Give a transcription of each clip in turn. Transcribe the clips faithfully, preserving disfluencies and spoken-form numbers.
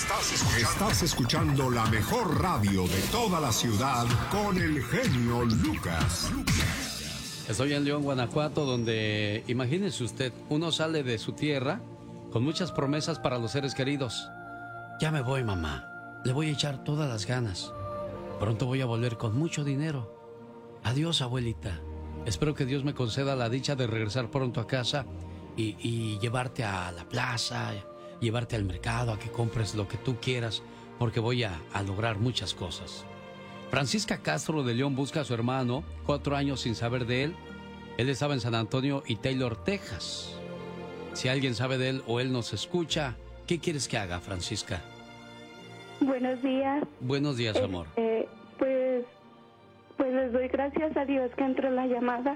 Estás escuchando, estás escuchando la mejor radio de toda la ciudad con el genio Lucas. Estoy en León, Guanajuato, donde, imagínese usted, uno sale de su tierra con muchas promesas para los seres queridos. Ya me voy, mamá. Le voy a echar todas las ganas. Pronto voy a volver con mucho dinero. Adiós, abuelita. Espero que Dios me conceda la dicha de regresar pronto a casa y, y llevarte a la plaza, llevarte al mercado, a que compres lo que tú quieras, porque voy a, a lograr muchas cosas. Francisca Castro de León busca a su hermano, cuatro años sin saber de él. Él estaba en San Antonio y Taylor, Texas. Si alguien sabe de él o él nos escucha, ¿qué quieres que haga, Francisca? Buenos días. Buenos días, este, amor. Pues, pues les doy gracias a Dios que entró la llamada.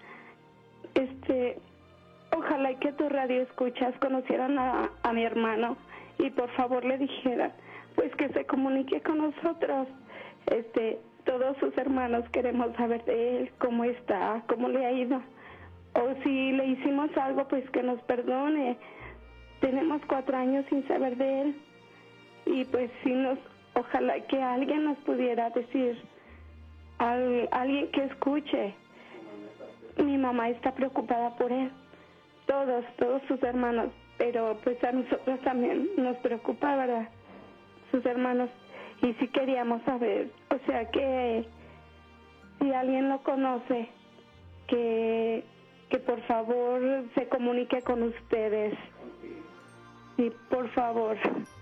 Este, ojalá y que tu radio escuchas conocieran a, a mi hermano y por favor le dijeran, pues que se comunique con nosotros. Este, todos sus hermanos queremos saber de él, cómo está, cómo le ha ido. O si le hicimos algo, pues que nos perdone. Tenemos cuatro años sin saber de él. Y pues si nos, ojalá que alguien nos pudiera decir, al, alguien que escuche. Mi mamá está preocupada por él. Todos, todos sus hermanos. Pero pues a nosotros también nos preocupa, ¿verdad? Sus hermanos. Y sí queríamos saber, o sea que si alguien lo conoce, que, que por favor se comunique con ustedes. Y por favor,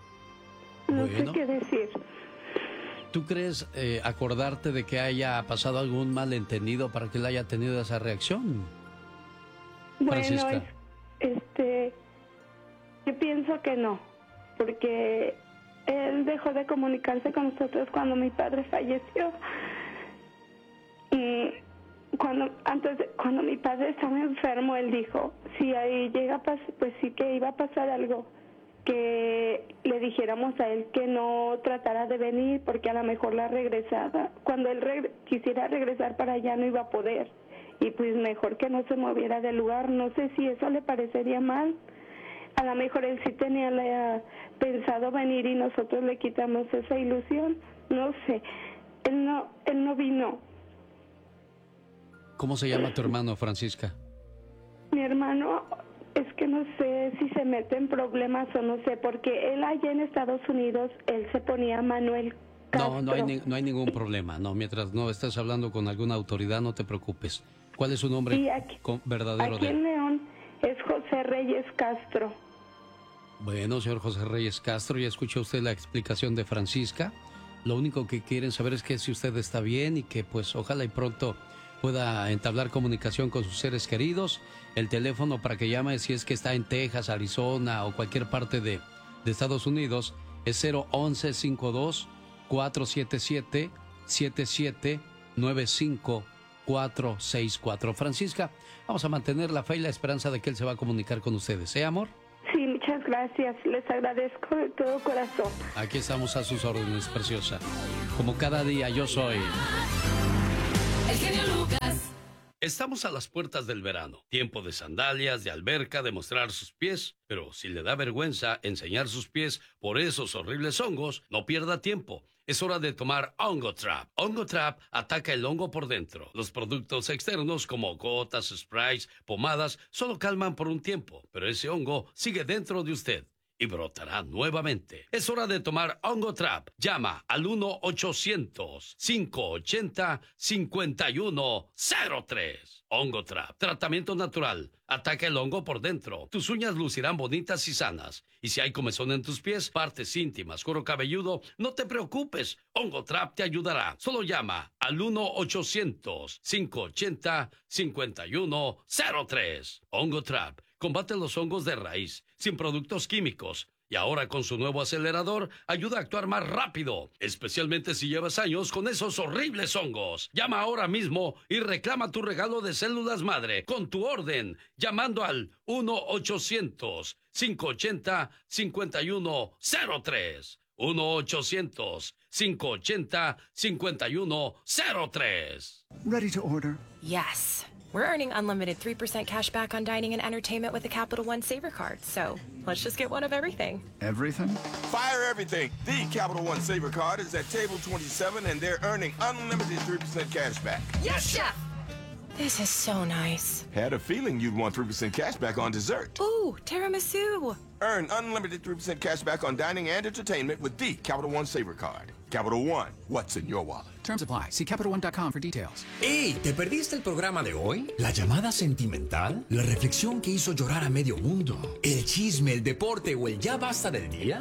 no bueno, sé qué decir. ¿Tú crees eh, acordarte de que haya pasado algún malentendido para que él haya tenido esa reacción? Bueno, Francisca. es, este, yo pienso que no, porque él dejó de comunicarse con nosotros cuando mi padre falleció. Y cuando antes de, cuando mi padre estaba enfermo, él dijo, si ahí llega a pasar, pues sí que iba a pasar algo, que le dijéramos a él que no tratara de venir, porque a lo mejor la regresada, cuando él reg- quisiera regresar para allá no iba a poder. Y pues mejor que no se moviera del lugar. No sé si eso le parecería mal. A lo mejor él sí tenía la, pensado venir y nosotros le quitamos esa ilusión. No sé. Él no, él no vino. ¿Cómo se llama tu hermano, Francisca? Mi hermano, es que no sé si se mete en problemas o no sé, porque él allá en Estados Unidos, él se ponía Manuel Castro. No, no hay, ni, no hay ningún problema. No, mientras no estés hablando con alguna autoridad, no te preocupes. ¿Cuál es su nombre Sí, aquí, con, verdadero aquí de él? en León es José Reyes Castro. Bueno, señor José Reyes Castro, ya escuchó usted la explicación de Francisca. Lo único que quieren saber es que si usted está bien y que pues ojalá y pronto pueda entablar comunicación con sus seres queridos. El teléfono para que llame si es que está en Texas, Arizona o cualquier parte de, de Estados Unidos es cero once cincuenta y dos, cuatrocientos setenta y siete, setenta y siete noventa y cinco cuatrocientos sesenta y cuatro. Francisca, vamos a mantener la fe y la esperanza de que él se va a comunicar con ustedes, ¿eh, amor? Sí, muchas gracias. Les agradezco de todo corazón. Aquí estamos a sus órdenes, preciosa. Como cada día, yo soy El genio Lucas. Estamos a las puertas del verano, tiempo de sandalias, de alberca, de mostrar sus pies, pero si le da vergüenza enseñar sus pies por esos horribles hongos, no pierda tiempo. Es hora de tomar Hongo Trap. Hongo Trap ataca el hongo por dentro. Los productos externos como gotas, sprays, pomadas, solo calman por un tiempo, pero ese hongo sigue dentro de usted y brotará nuevamente. Es hora de tomar Hongo Trap. Llama al uno ochocientos, cinco ochenta, cincuenta y uno cero tres. Hongo Trap. Tratamiento natural. Ataca el hongo por dentro. Tus uñas lucirán bonitas y sanas. Y si hay comezón en tus pies, partes íntimas, cuero cabelludo, no te preocupes. Hongo Trap te ayudará. Solo llama al uno ochocientos, cinco ochenta, cincuenta y uno cero tres. Hongo Trap. Combate los hongos de raíz, sin productos químicos. Y ahora con su nuevo acelerador, ayuda a actuar más rápido, especialmente si llevas años con esos horribles hongos. Llama ahora mismo y reclama tu regalo de células madre con tu orden, llamando al uno ochocientos, cinco ochenta, cincuenta y uno cero tres. uno ochocientos, cinco ochenta, cincuenta y uno cero tres. Ready to order. Yes. We're earning unlimited three percent cash back on dining and entertainment with the Capital One Saver Card. So let's just get one of everything. Everything? Fire everything. The Capital One Saver Card is at table twenty-seven, and they're earning unlimited three percent cash back. Yes, Chef! This is so nice. Had a feeling you'd want three percent cash back on dessert. Ooh, tiramisu. Earn unlimited three percent cash back on dining and entertainment with the Capital One Saver Card. Capital One, what's in your wallet? Terms apply. See Capital One dot com for details. ¡Ey! ¿Te perdiste el programa de hoy? ¿La llamada sentimental? ¿La reflexión que hizo llorar a medio mundo? ¿El chisme, el deporte o el ya basta del día?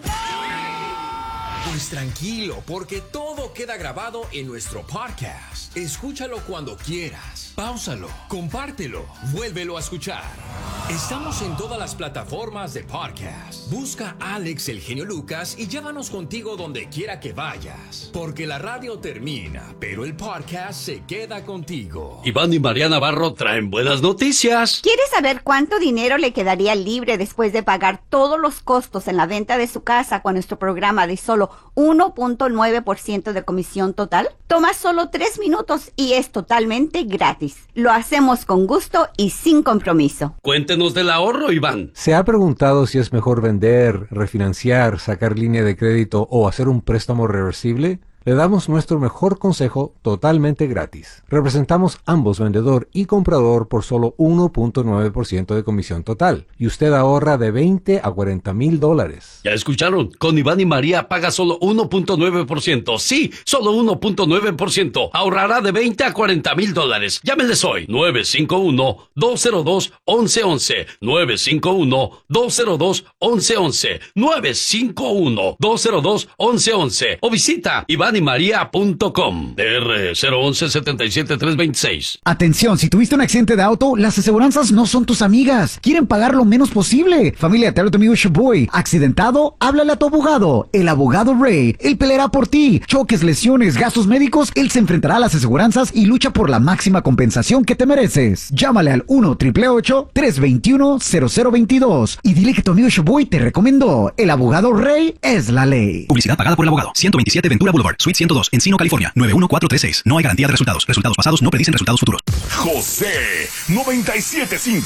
Pues tranquilo, porque todo queda grabado en nuestro podcast. Escúchalo cuando quieras. Páusalo, compártelo, vuélvelo a escuchar. Estamos en todas las plataformas de podcast. Busca a Alex El Genio Lucas y llévanos contigo donde quiera que vayas. Porque la radio termina, pero el podcast se queda contigo. Iván y María Navarro traen buenas noticias. ¿Quieres saber cuánto dinero le quedaría libre después de pagar todos los costos en la venta de su casa con nuestro programa de solo uno punto nueve por ciento de comisión total? Toma solo tres minutos y es totalmente gratis. Lo hacemos con gusto y sin compromiso. Cuéntenos del ahorro, Iván. ¿Se ha preguntado si es mejor vender, refinanciar, sacar línea de crédito o hacer un préstamo reversible? Le damos nuestro mejor consejo totalmente gratis. Representamos ambos, vendedor y comprador, por solo uno punto nueve por ciento de comisión total. Y usted ahorra de veinte a cuarenta mil dólares. Ya escucharon, con Iván y María paga solo uno punto nueve por ciento. Sí, solo uno punto nueve por ciento. Ahorrará de veinte a cuarenta mil dólares. Llámenles hoy. nueve cinco uno, dos cero dos, once once. nueve cinco uno, dos cero dos, once once. nueve cinco uno, dos cero dos, once once. O visita iván y maría punto com. D R cero once, setenta y siete, trescientos veintiséis. Atención, si tuviste un accidente de auto, las aseguranzas no son tus amigas. Quieren pagar lo menos posible. Familia, te habla tu amigo Shaboy. ¿Accidentado? Háblale a tu abogado. El abogado Ray. Él peleará por ti. Choques, lesiones, gastos médicos. Él se enfrentará a las aseguranzas y lucha por la máxima compensación que te mereces. Llámale al uno, ocho ocho ocho, tres dos uno, cero cero dos dos y dile que tu amigo Shaboy te recomendó. El abogado Ray es la ley. Publicidad pagada por el abogado. ciento veintisiete Ventura Boulevard, Suite ciento dos, Encino, California, nueve uno cuatro tres seis. No hay garantía de resultados. Resultados pasados no predicen resultados futuros. José noventa y siete punto cinco.